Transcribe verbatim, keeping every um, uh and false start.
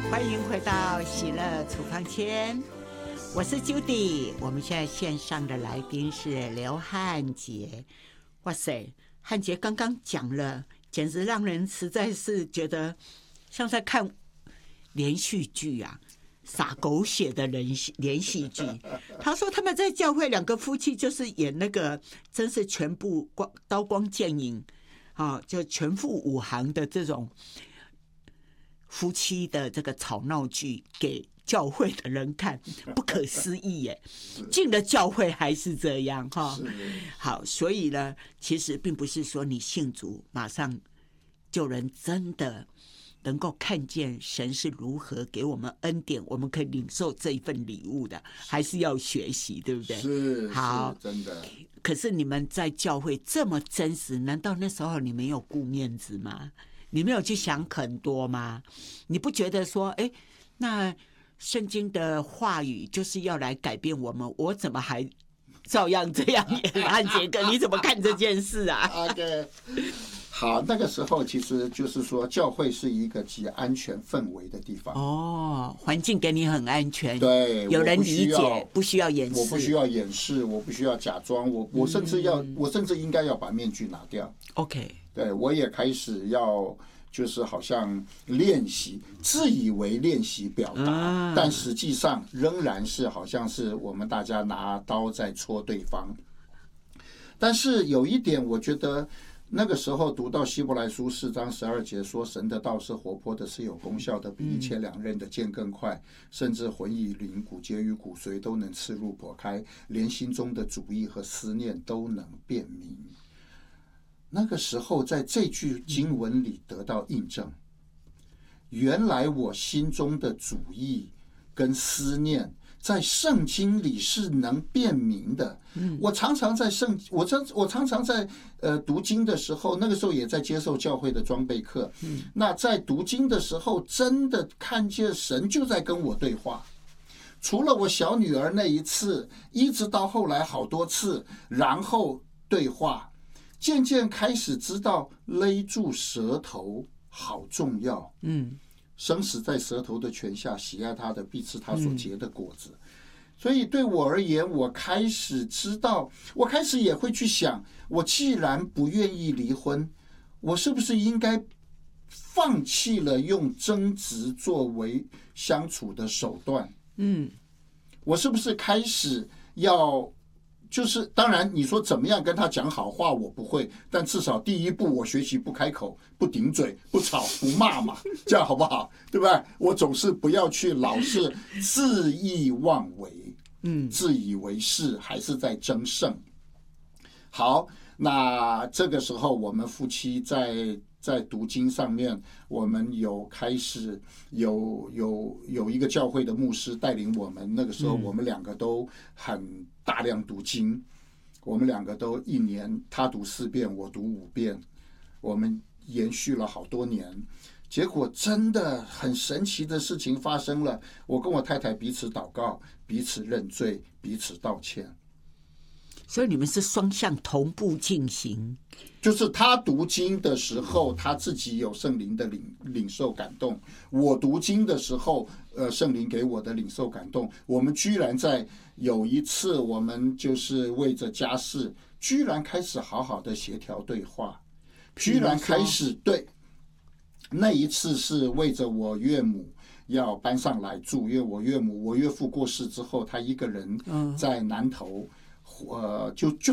欢迎回到喜乐处方签，我是 Judy。我们现在线上的来宾是刘汉杰。哇塞，汉杰刚刚讲了，简直让人实在是觉得像在看连续剧啊，撒狗血的连续连续剧。他说他们在教会两个夫妻就是演那个，真是全部光刀光剑影啊，就全副武行的这种夫妻的这个吵闹剧给教会的人看，不可思议耶！进了教会还是这样哈。好，所以呢，其实并不是说你信主马上就能真的能够看见神是如何给我们恩典，我们可以领受这一份礼物的，还是要学习，对不对？ 是， 好， 是真的。 可是你们在教会这么真实，难道那时候你没有顾面子吗？你没有去想很多吗？你不觉得说，哎，那圣经的话语就是要来改变我们，我怎么还照样这样演？汉杰哥，你怎么看这件事啊 ？OK， 好，那个时候其实就是说，教会是一个极安全氛围的地方。 哦，环境给你很安全， 对， 有人理解，不需要掩饰， 我不需要掩饰，我不需要假装，我我甚至要，嗯、我甚至应该要把面具拿掉。 OK。 对，我也开始要就是好像练习，自以为练习表达，啊、但实际上仍然是好像是我们大家拿刀在戳对方。但是有一点，我觉得那个时候读到希伯来书四章十二节说，神的道是活泼的，是有功效的，比一切两刃的剑更快，嗯、甚至魂与灵、骨节与骨髓都能刺入剖开，连心中的主意和思念都能辨明。那个时候在这句经文里得到印证，原来我心中的主意跟思念在圣经里是能辨明的。我常常在圣我常我常常在呃读经的时候，那个时候也在接受教会的装备课，那在读经的时候真的看见神就在跟我对话，除了我小女儿那一次，一直到后来好多次，然后对话渐渐开始知道勒住舌头好重要，嗯，生死在舌头的权下，喜爱它的必吃它所结的果子。嗯、所以对我而言，我开始知道，我开始也会去想，我既然不愿意离婚，我是不是应该放弃了用争执作为相处的手段？嗯，我是不是开始要？就是当然你说怎么样跟他讲好话我不会，但至少第一步我学习不开口，不顶嘴，不吵不骂嘛，这样好不好？对不对？我总是不要去老是恣意妄为，嗯，自以为是，还是在争胜。好，那这个时候我们夫妻在在读经上面，我们有开始有有有一个教会的牧师带领我们，那个时候我们两个都很大量读经，我们两个都一年他读四遍，我读五遍，我们延续了好多年。结果真的很神奇的事情发生了，我跟我太太彼此祷告，彼此认罪，彼此道歉。 所以你们是双向同步进行， 就是他读经的时候，他自己有圣灵的领领受感动；我读经的时候，呃，圣灵给我的领受感动。我们居然在有一次，我们就是为着家事，居然开始好好的协调对话，居然开始对。那一次是为着我岳母要搬上来住，因为我岳母我岳父过世之后，他一个人在南投。呃，就就